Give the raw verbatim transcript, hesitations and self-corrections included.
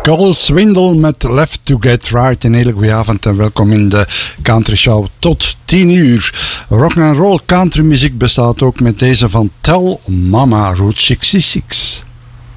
Cole Swindle met Left to Get Right. Een hele goede avond en welkom in de Country Show tot tien uur. Rock and roll country muziek bestaat ook met deze van Tell Mama Route zesenzestig.